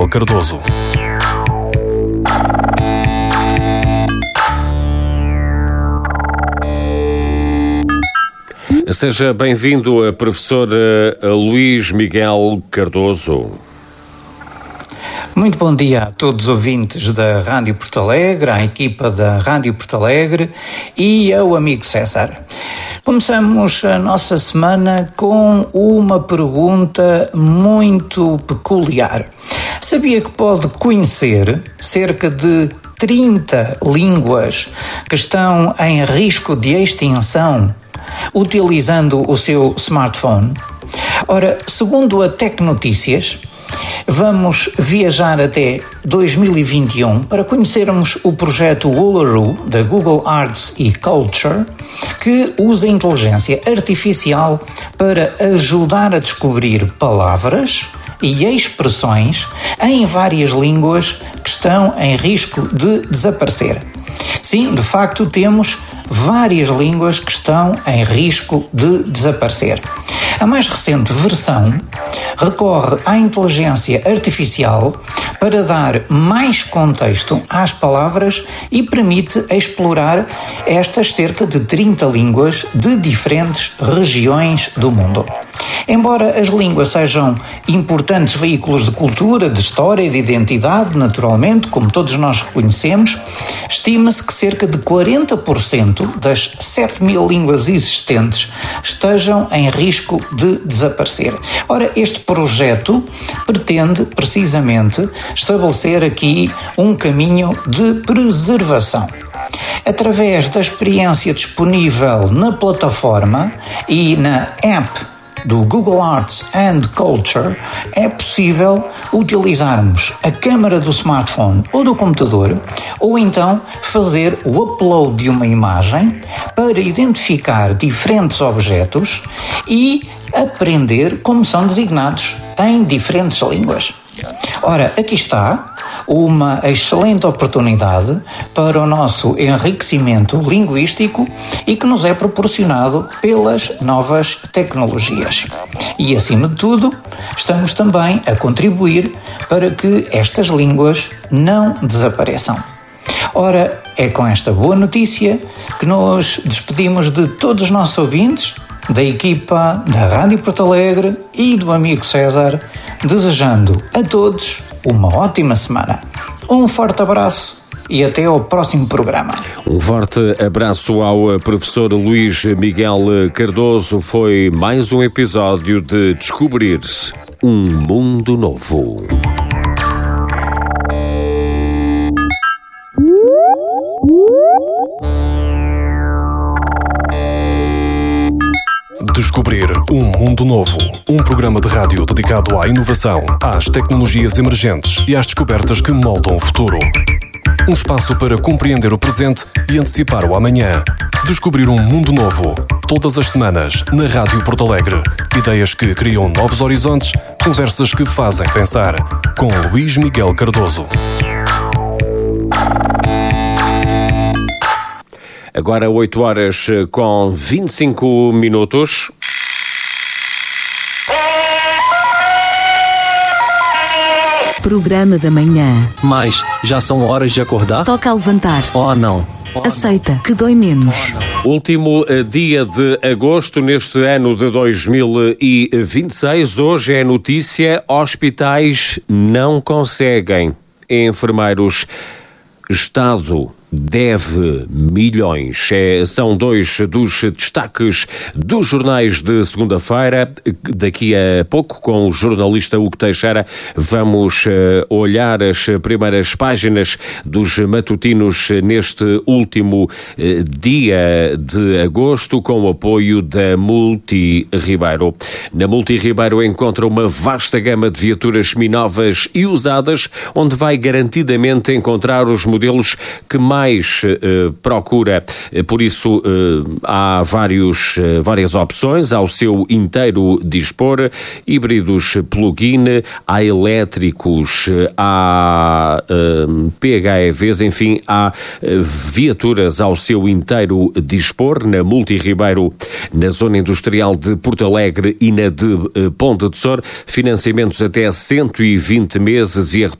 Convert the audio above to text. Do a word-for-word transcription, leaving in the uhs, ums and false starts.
Cardoso. Seja bem-vindo, professor Luís Miguel Cardoso. Muito bom dia a todos os ouvintes da Rádio Porto Alegre, à equipa da Rádio Porto Alegre e ao amigo César. Começamos a nossa semana com uma pergunta muito peculiar. Sabia que pode conhecer cerca de trinta línguas que estão em risco de extinção utilizando o seu smartphone? Ora, segundo a Tec Notícias, vamos viajar até dois mil e vinte e um para conhecermos o projeto Uluru da Google Arts e Culture, que usa inteligência artificial para ajudar a descobrir palavras e expressões em várias línguas que estão em risco de desaparecer. Sim, de facto, temos várias línguas que estão em risco de desaparecer. A mais recente versão recorre à inteligência artificial para dar mais contexto às palavras e permite explorar estas cerca de trinta línguas de diferentes regiões do mundo. Embora as línguas sejam importantes veículos de cultura, de história e de identidade, naturalmente, como todos nós reconhecemos, estima-se que cerca de quarenta por cento das sete mil línguas existentes estejam em risco de desaparecer. Ora, este projeto pretende, precisamente, estabelecer aqui um caminho de preservação. Através da experiência disponível na plataforma e na app do Google Arts and Culture, é possível utilizarmos a câmara do smartphone ou do computador, ou então fazer o upload de uma imagem para identificar diferentes objetos e aprender como são designados em diferentes línguas. Ora, aqui está uma excelente oportunidade para o nosso enriquecimento linguístico e que nos é proporcionado pelas novas tecnologias. E, acima de tudo, estamos também a contribuir para que estas línguas não desapareçam. Ora, é com esta boa notícia que nos despedimos de todos os nossos ouvintes, da equipa da Rádio Porto Alegre e do amigo César, desejando a todos uma ótima semana. Um forte abraço e até ao próximo programa. Um forte abraço ao professor Luís Miguel Cardoso. Foi mais um episódio de Descobrir um Mundo Novo. Descobrir um Mundo Novo, um programa de rádio dedicado à inovação, às tecnologias emergentes e às descobertas que moldam o futuro. Um espaço para compreender o presente e antecipar o amanhã. Descobrir um Mundo Novo, todas as semanas, na Rádio Porto Alegre. Ideias que criam novos horizontes, conversas que fazem pensar. Com Luís Miguel Cardoso. Agora oito horas com vinte e cinco minutos. Programa da manhã. Mas já são horas de acordar? Toca a levantar. Oh não. Oh, Aceita, não. Que dói menos. Oh, Último dia de agosto neste ano de dois mil e vinte e seis. Hoje é notícia: hospitais não conseguem enfermeiros. Estado deve milhões. É, são dois dos destaques dos jornais de segunda-feira. Daqui a pouco, com o jornalista Hugo Teixeira, vamos uh, olhar as primeiras páginas dos matutinos neste último uh, dia de agosto, com o apoio da Multi Ribeiro. Na Multi Ribeiro encontra uma vasta gama de viaturas seminovas e usadas, onde vai garantidamente encontrar os modelos que mais mais uh, procura. Por isso uh, há vários, uh, várias opções ao seu inteiro dispor: híbridos plug-in, há elétricos, há uh, P H E Vs, enfim, há uh, viaturas ao seu inteiro dispor na Multi Ribeiro, na zona industrial de Porto Alegre e na de uh, Ponte de Sor. Financiamentos até cento e vinte meses e a